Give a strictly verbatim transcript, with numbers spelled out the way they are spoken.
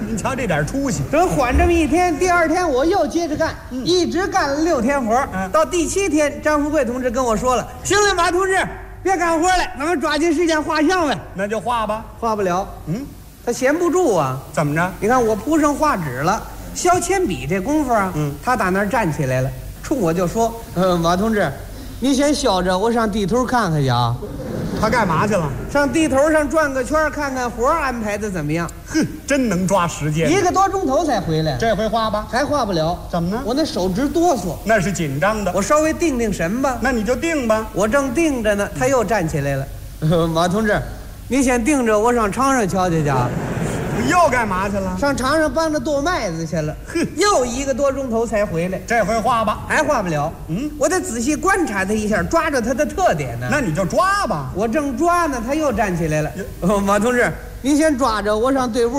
你瞧这点出息， 正缓这么一天，第二天我又接着干， 嗯、 一直干了六天活。嗯、到第七天，张富贵同志跟我说了：“行了，马同志，别干活了，咱们抓紧时间画像呗。” 那就画吧。 画不了， 嗯， 他闲不住啊。 怎么着？ 你看我铺上画纸了，削铅笔这功夫啊， 嗯， 他打那儿站起来了，冲我就说：“呃，马同志，你先削着，我上地头看看去啊。” 他干嘛去了？ 上地头上转个圈，看看活安排的怎么样。 哼，真能抓时间， 一个多钟头才回来。 这回画吧， 还画不了。 怎么呢？ 我那手直哆嗦。 那是紧张的。 我稍微定定神吧。 那你就定吧。 我正定着呢，他又站起来了。呃、马同志，你先定着，我上场上瞧瞧去。 又干嘛去了？ 上场上帮着剁麦子去了。哼，又一个多钟头才回来。 这回画吧， 还画不了。 嗯， 我得仔细观察他一下，抓着他的特点呢。 那你就抓吧。 我正抓呢，他又站起来了。哦，马同志，您先抓着，我上队伍